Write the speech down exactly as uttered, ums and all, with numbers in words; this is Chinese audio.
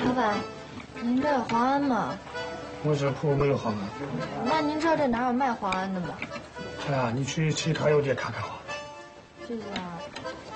老板，您这有黄安吗？ 我这铺没有黄安。 那您知道这哪有卖黄安的吗？ 哎呀，你去其他药店看看吧。 这个。